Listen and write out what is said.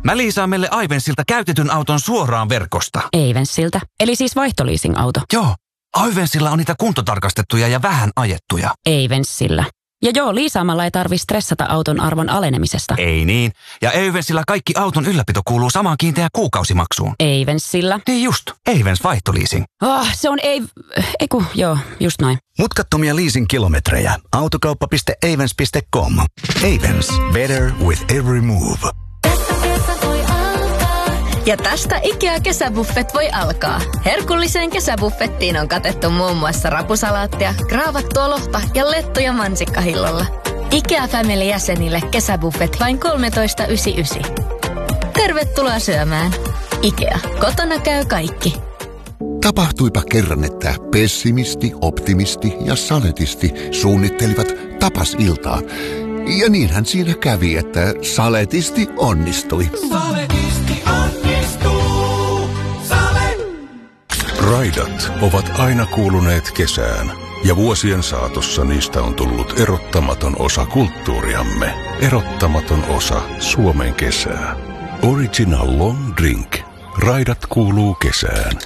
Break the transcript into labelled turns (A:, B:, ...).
A: Mä liisaan meille Aivensilta käytetyn auton suoraan verkosta.
B: Aivensilta? Eli siis vaihtoliising-auto?
A: Joo. Aivensilla on niitä kuntotarkastettuja ja vähän ajettuja.
B: Aivensilla. Ja joo, liisaamalla ei tarvitse stressata auton arvon alenemisesta.
A: Ei niin. Ja Aivensilla kaikki auton ylläpito kuuluu samaan kiinteään kuukausimaksuun.
B: Aivensilla?
A: Niin just. Aivens vaihtoliising.
B: Se on joo, just noin.
C: Mutkattomia leasing-kilometrejä. Autokauppa.aivens.com. Aivens. Better with every move.
D: Ja tästä IKEA-kesäbuffet voi alkaa. Herkulliseen kesäbuffettiin on katettu muun muassa rapusalaattia, graavattua lohta ja lettuja mansikkahillolla. IKEA Family-jäsenille kesäbuffet vain 13,99. Tervetuloa syömään. IKEA. Kotona käy kaikki.
E: Tapahtuipa kerran, että pessimisti, optimisti ja saletisti suunnittelivat tapasiltaa. Ja niinhän siinä kävi, että saletisti onnistui.
F: Saletisti onnistuu. Salet!
G: Raidat ovat aina kuuluneet kesään, ja vuosien saatossa niistä on tullut erottamaton osa kulttuuriamme. Erottamaton osa Suomen kesää. Original Long Drink. Raidat kuuluu kesään.